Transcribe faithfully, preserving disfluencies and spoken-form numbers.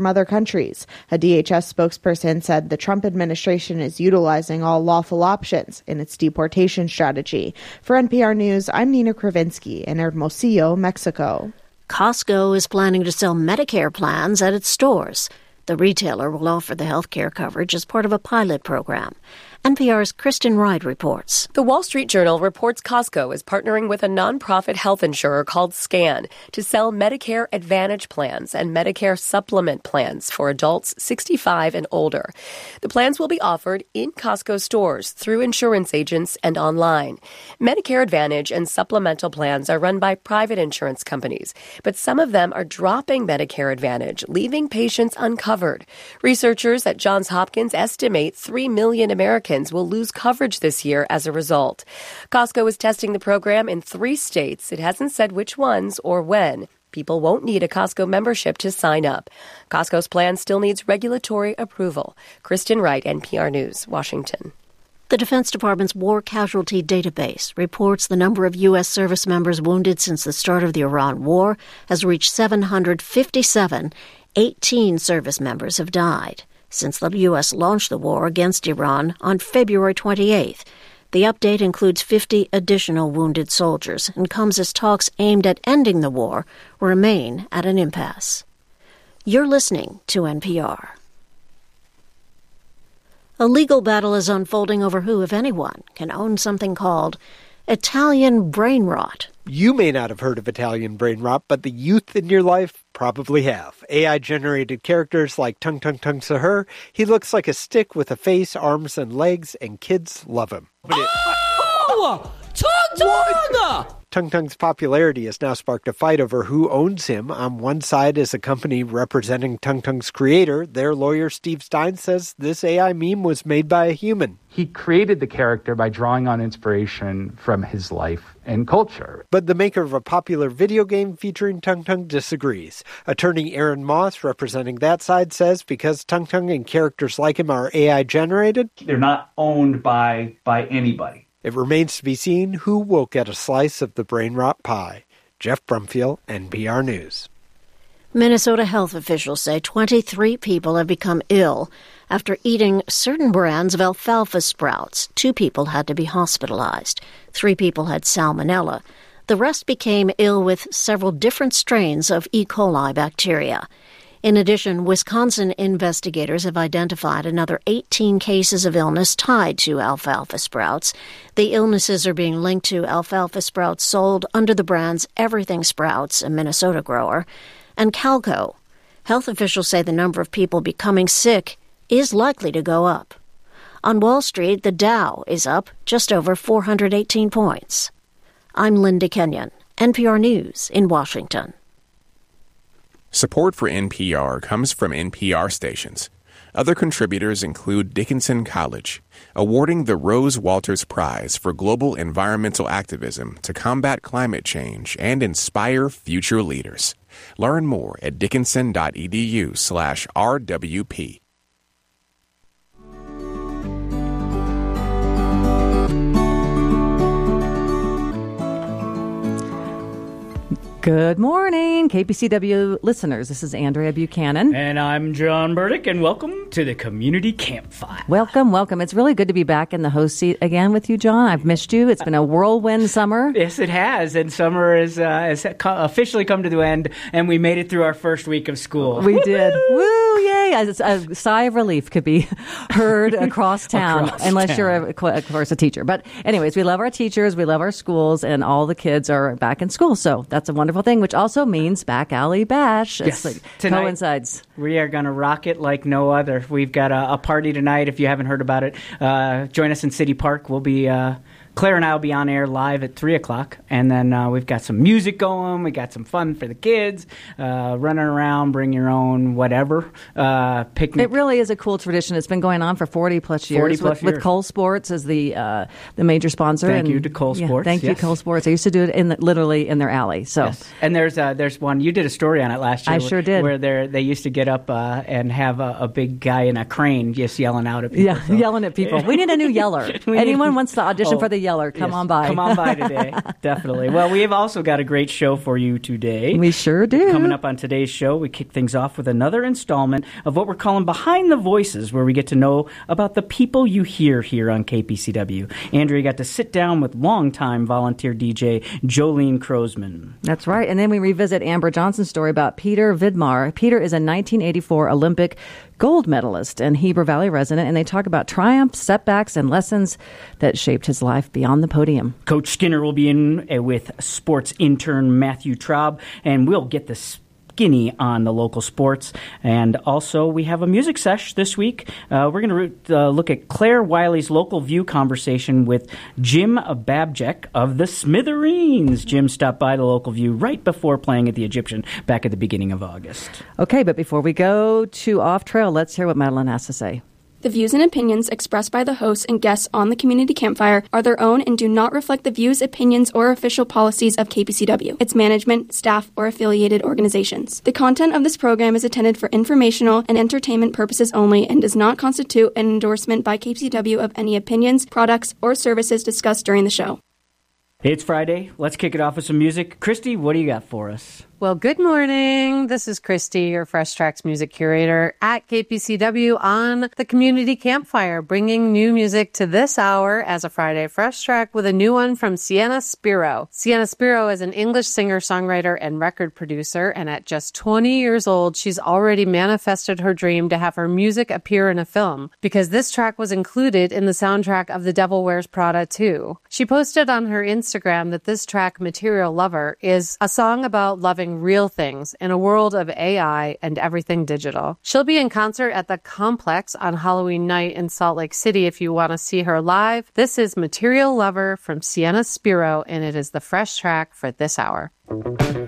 from other countries. A D H S spokesperson said the Trump administration is utilizing all lawful options in its deportation strategy. For N P R News, I'm Nina Kravinsky in Hermosillo, Mexico. Costco is planning to sell Medicare plans at its stores. The retailer will offer the health care coverage as part of a pilot program. N P R's Kristen Wright reports. The Wall Street Journal reports Costco is partnering with a nonprofit health insurer called SCAN to sell Medicare Advantage plans and Medicare Supplement plans for adults sixty-five and older. The plans will be offered in Costco stores through insurance agents and online. Medicare Advantage and supplemental plans are run by private insurance companies, but some of them are dropping Medicare Advantage, leaving patients uncovered. Researchers at Johns Hopkins estimate three million Americans will lose coverage this year as a result. Costco is testing the program in three states. It hasn't said which ones or when. People won't need a Costco membership to sign up. Costco's plan still needs regulatory approval. Kristen Wright, N P R News, Washington. The Defense Department's War Casualty Database reports the number of U S service members wounded since the start of the Iran war has reached seven hundred fifty-seven. eighteen service members have died since the U S launched the war against Iran on February twenty-eighth. The update includes fifty additional wounded soldiers and comes as talks aimed at ending the war remain at an impasse. You're listening to N P R. A legal battle is unfolding over who, if anyone, can own something called Italian brain rot. You may not have heard of Italian brain rot, but the youth in your life probably have. A I-generated characters like Tung Tung Tung Sahur. He looks like a stick with a face, arms, and legs, and kids love him. But it, oh! Tung Tung! Tung Tung's popularity has now sparked a fight over who owns him. On one side is a company representing Tung Tung's creator. Their lawyer, Steve Stein, says this A I meme was made by a human. He created the character by drawing on inspiration from his life and culture. But the maker of a popular video game featuring Tung Tung disagrees. Attorney Aaron Moss, representing that side, says because Tung Tung and characters like him are A I-generated, they're not owned by by anybody. It remains to be seen who will get a slice of the brain rot pie. Jeff Brumfield, N P R News. Minnesota health officials say twenty-three people have become ill after eating certain brands of alfalfa sprouts. Two people had to be hospitalized. Three people had salmonella. The rest became ill with several different strains of E. coli bacteria. In addition, Wisconsin investigators have identified another eighteen cases of illness tied to alfalfa sprouts. The illnesses are being linked to alfalfa sprouts sold under the brands Everything Sprouts, a Minnesota grower, and Calco. Health officials say the number of people becoming sick is likely to go up. On Wall Street, the Dow is up just over four hundred eighteen points. I'm Linda Kenyon, N P R News in Washington. Support for N P R comes from N P R stations. Other contributors include Dickinson College, awarding the Rose Walters Prize for Global Environmental Activism to combat climate change and inspire future leaders. Learn more at dickinson.edu slash RWP. Good morning, K P C W listeners. This is Andrea Buchanan. And I'm John Burdick, and welcome to the Community Campfire. Welcome, welcome. It's really good to be back in the host seat again with you, John. I've missed you. It's been a whirlwind summer. Yes, it has. And summer is, uh, has officially come to the end, and we made it through our first week of school. We did. Woo, yay. A, a sigh of relief could be heard across town, across unless town. you're, a, of course, a teacher. But anyways, we love our teachers, we love our schools, and all the kids are back in school. So that's a wonderful thing, which also means Back Alley Bash. Yes. It's like Tonight, coincides. We are going to rock it like no other. We've got a, a party tonight. If you haven't heard about it, uh, join us in City Park. We'll be... Uh, Claire and I will be on air live at three o'clock, and then uh, we've got some music going. We got some fun for the kids, uh, running around, bring your own whatever, uh, picnic. It really is a cool tradition. It's been going on for forty-plus years, forty plus with, years. with Cole Sports as the uh, the major sponsor. Thank and, you to Cole yeah, Sports. Thank yes. you, Cole Sports. I used to do it in the, literally in their alley. So, yes. And there's uh, there's one, you did a story on it last year. I where, sure did. Where they used to get up uh, and have a, a big guy in a crane just yelling out at people. Yeah, so. yelling at people. We need a new yeller. Anyone need, wants to audition oh, for the Yeller. Come Yes, on by. Come on by today. Definitely. Well, we have also got a great show for you today. We sure do. Coming up on today's show, we kick things off with another installment of what we're calling Behind the Voices, where we get to know about the people you hear here on K P C W. Andrea got to sit down with longtime volunteer D J Jolene Crozman. That's right. And then we revisit Amber Johnson's story about Peter Vidmar. Peter is a nineteen eighty-four Olympic gold medalist and Heber Valley resident, and they talk about triumphs, setbacks, and lessons that shaped his life beyond the podium. Coach Skinner will be in uh, with sports intern Matthew Traub, and we'll get the skinny on the local sports. And also, we have a music sesh this week. Uh, we're going to uh, look at Claire Wiley's Local View conversation with Jim Babjek of the Smithereens. Jim stopped by the Local View right before playing at the Egyptian back at the beginning of August. Okay, but before we go to Off Trail, let's hear what Madeline has to say. The views and opinions expressed by the hosts and guests on the Community Campfire are their own and do not reflect the views, opinions, or official policies of K P C W, its management, staff, or affiliated organizations. The content of this program is intended for informational and entertainment purposes only and does not constitute an endorsement by K P C W of any opinions, products, or services discussed during the show. It's Friday. Let's kick it off with some music. Christy, what do you got for us? Well, good morning. This is Christy, your Fresh Tracks music curator at K P C W on the Community Campfire, bringing new music to this hour as a Friday Fresh Track with a new one from Sienna Spiro. Sienna Spiro is an English singer, songwriter, and record producer, and at just twenty years old, she's already manifested her dream to have her music appear in a film, because this track was included in the soundtrack of The Devil Wears Prada two. She posted on her Instagram that this track, Material Lover, is a song about loving real things in a world of A I and everything digital. She'll be in concert at the Complex on Halloween night in Salt Lake City if you want to see her live. This is Material Lover from Sienna Spiro, and it is the Fresh Track for this hour.